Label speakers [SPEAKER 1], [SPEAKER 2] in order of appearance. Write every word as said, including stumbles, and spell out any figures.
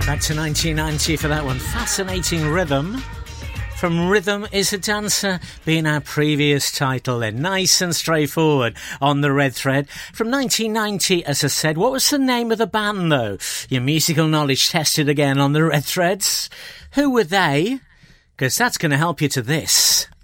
[SPEAKER 1] Back to nineteen ninety for that one. Fascinating Rhythm. From Rhythm is a Dancer being our previous title then. Nice and straightforward on the red thread. From nineteen ninety, as I said, what was the name of the band though? Your musical knowledge tested again on the red threads. Who were they? Because that's going to help you to this.